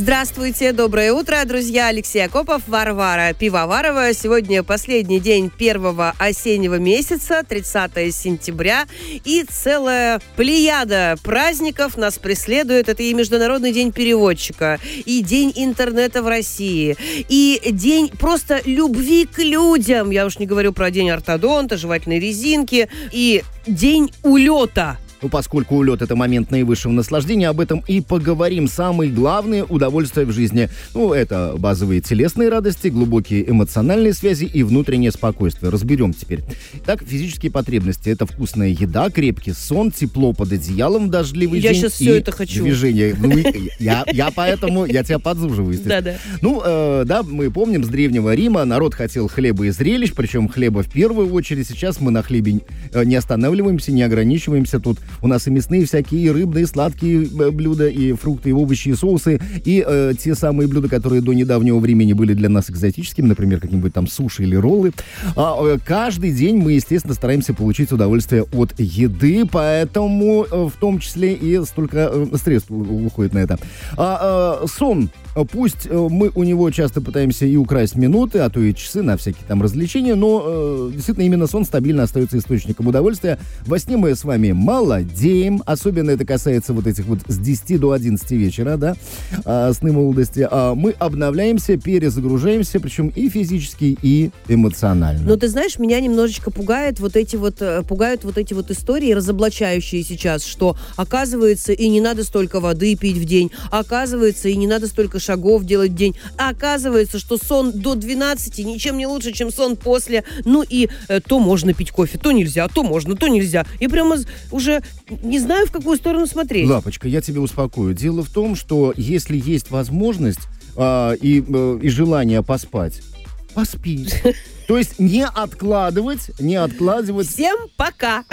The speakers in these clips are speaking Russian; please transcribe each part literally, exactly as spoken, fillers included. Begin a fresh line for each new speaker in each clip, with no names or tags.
Здравствуйте, доброе утро, друзья. Алексей Акопов, Варвара Пивоварова. Сегодня последний день первого осеннего месяца, тридцатое сентября. И целая плеяда праздников нас преследует. Это и Международный день переводчика, и День интернета в России, и День просто любви к людям. Я уж не говорю про День ортодонта, жевательной резинки, и День улета.
Ну, поскольку улет – это момент наивысшего наслаждения, об этом и поговорим. Самые главные удовольствия в жизни. Ну, это базовые телесные радости, глубокие эмоциональные связи и внутреннее спокойствие. Разберем теперь. Так, физические потребности – это вкусная еда, крепкий сон, тепло под одеялом в дождливый
я
день.
Я сейчас все это хочу.
Движение. Ну, я, я поэтому, я тебя подзуживаю.
Да-да.
Ну, э, да, мы помним, с Древнего Рима народ хотел хлеба и зрелищ, причем хлеба в первую очередь. Сейчас мы на хлебе не останавливаемся, не ограничиваемся. Тут у нас и мясные всякие, и рыбные, сладкие блюда, и фрукты, и овощи, и соусы, и э, те самые блюда, которые до недавнего времени были для нас экзотическими, например, какие-нибудь там суши или роллы. А, э, каждый день мы, естественно, стараемся получить удовольствие от еды, поэтому э, в том числе и столько э, средств уходит на это. А, э, сон. Пусть э, мы у него часто пытаемся и украсть минуты, а то и часы на всякие там развлечения, но э, действительно именно сон стабильно остается источником удовольствия. Во сне мы с вами молодеем, особенно это касается вот этих вот с десяти до одиннадцати вечера, да, э, сны молодости. Э, мы обновляемся, перезагружаемся, причем и физически, и эмоционально.
Но ты знаешь, меня немножечко пугает вот эти вот, пугают вот эти вот истории, разоблачающие сейчас, что оказывается и не надо столько воды пить в день, оказывается и не надо столько шагов делать в день. А оказывается, что сон до двенадцати ничем не лучше, чем сон после. Ну и э, то можно пить кофе, то нельзя, то можно, то нельзя. И прямо уже не знаю, в какую сторону смотреть.
Лапочка, я тебя успокою. Дело в том, что если есть возможность э, и, э, и желание поспать, поспи. То есть не откладывать, не откладывать.
Всем пока.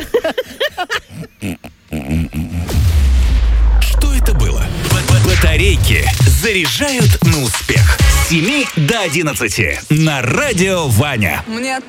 Что это было? Батарейки заряжают на успех. С семи до одиннадцати на радио Ваня.
Мне